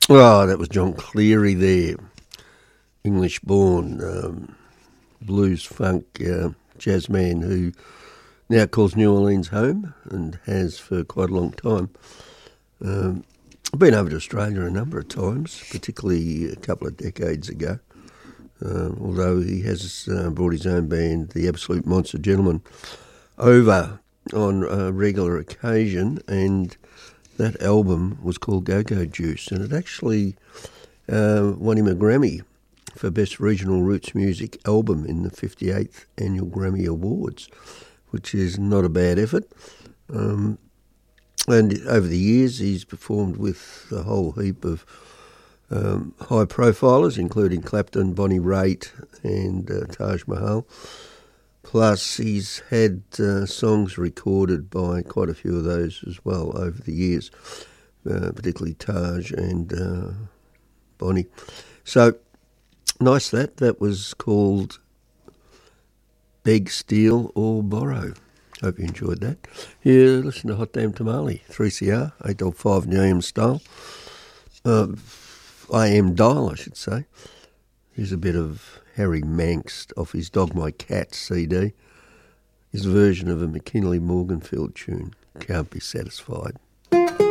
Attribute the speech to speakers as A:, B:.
A: Oh, that was John Cleary there, English-born blues funk jazz man who now calls New Orleans home and has for quite a long time. I've been over to Australia a number of times, particularly a couple of decades ago, although he has brought his own band, the Absolute Monster Gentlemen, over on a regular occasion, and that album was called Go-Go Juice, and it actually won him a Grammy for Best Regional Roots Music Album in the 58th Annual Grammy Awards, which is not a bad effort. And over the years, he's performed with a whole heap of high profilers, including Clapton, Bonnie Raitt, and Taj Mahal. Plus, he's had songs recorded by quite a few of those as well over the years, particularly Taj and Bonnie. So, nice that. That was called Beg, Steal or Borrow. Hope you enjoyed that. Yeah, listen to Hot Damn Tamale, 3CR, 855 New AM style. AM dial, I should say. Here's a bit of Harry Manx off his Dog My Cat CD. His version of a McKinley Morganfield tune, Can't Be Satisfied.